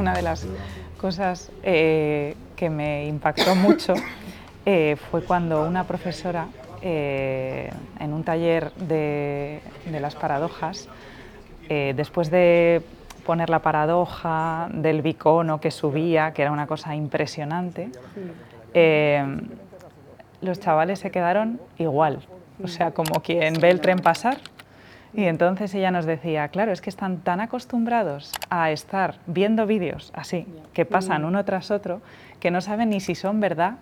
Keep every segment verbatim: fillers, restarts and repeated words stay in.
una de las cosas eh, que me impactó mucho eh, fue cuando una profesora, eh, en un taller de, de las paradojas, eh, después de poner la paradoja del bicono que subía, que era una cosa impresionante, eh, los chavales se quedaron igual, o sea, como quien ve el tren pasar. Y entonces ella nos decía, claro, es que están tan acostumbrados a estar viendo vídeos así, que pasan uno tras otro, que no saben ni si son verdad,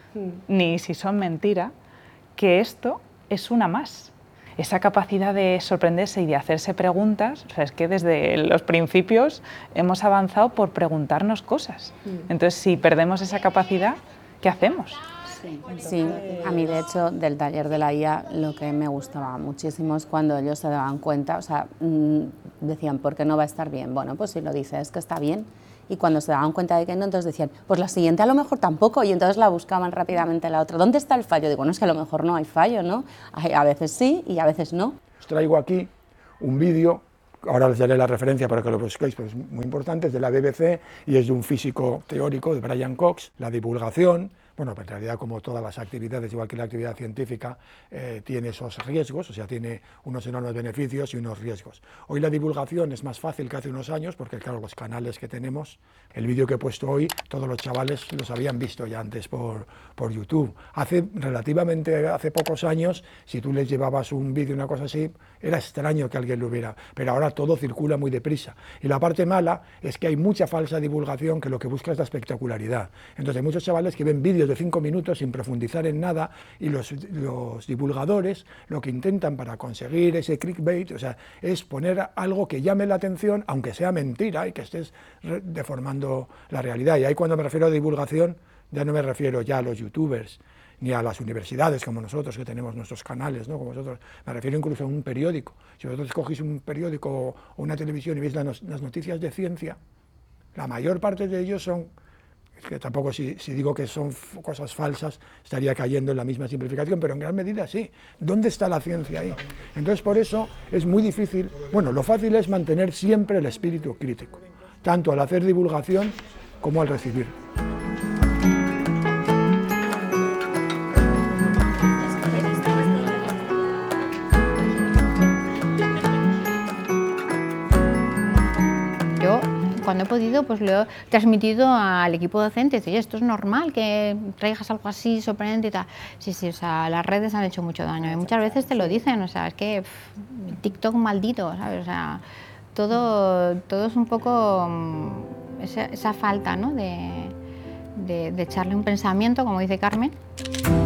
ni si son mentira, que esto es una más. Esa capacidad de sorprenderse y de hacerse preguntas, o sea, es que desde los principios hemos avanzado por preguntarnos cosas. Entonces, si perdemos esa capacidad, ¿qué hacemos? Sí, sí, a mí de hecho del taller de la I A lo que me gustaba muchísimo es cuando ellos se daban cuenta, o sea, mmm, decían, ¿por qué no va a estar bien? Bueno, pues si lo dice es que está bien. Y cuando se daban cuenta de que no, entonces decían, pues la siguiente a lo mejor tampoco, y entonces la buscaban rápidamente la otra. ¿Dónde está el fallo? Digo, no, es que a lo mejor no hay fallo, ¿no? A veces sí y a veces no. Os traigo aquí un vídeo, ahora les daré la referencia para que lo busquéis, pero es muy importante, es de la B B C y es de un físico teórico, de Brian Cox. La divulgación, bueno, en realidad como todas las actividades, igual que la actividad científica, eh, tiene esos riesgos, o sea, tiene unos enormes beneficios y unos riesgos. Hoy la divulgación es más fácil que hace unos años, porque claro, los canales que tenemos, el vídeo que he puesto hoy, todos los chavales los habían visto ya antes por, por YouTube. Hace relativamente, hace pocos años, si tú les llevabas un vídeo, una cosa así, era extraño que alguien lo hubiera, pero ahora todo circula muy deprisa. Y la parte mala es que hay mucha falsa divulgación que lo que busca es la espectacularidad. Entonces hay muchos chavales que ven vídeos de cinco minutos sin profundizar en nada, y los, los divulgadores lo que intentan para conseguir ese clickbait, o sea, es poner algo que llame la atención, aunque sea mentira y que estés deformando la realidad. Y ahí cuando me refiero a divulgación, ya no me refiero ya a los youtubers, ni a las universidades como nosotros, que tenemos nuestros canales, ¿no? Como nosotros, me refiero incluso a un periódico. Si vosotros cogéis un periódico o una televisión y veis las noticias de ciencia, la mayor parte de ellos son, es que tampoco si, si digo que son cosas falsas, estaría cayendo en la misma simplificación, pero en gran medida sí. ¿Dónde está la ciencia ahí? Entonces por eso es muy difícil, bueno, lo fácil es mantener siempre el espíritu crítico, tanto al hacer divulgación como al recibir. Cuando he podido, pues lo he transmitido al equipo docente, oye, esto es normal que traigas algo así sorprendente y tal. Sí, sí, o sea, las redes han hecho mucho daño y muchas veces te lo dicen, o sea, es que pff, TikTok maldito, ¿sabes? O sea, todo, todo es un poco um, esa, esa falta, ¿no? de, de, de echarle un pensamiento, como dice Carmen.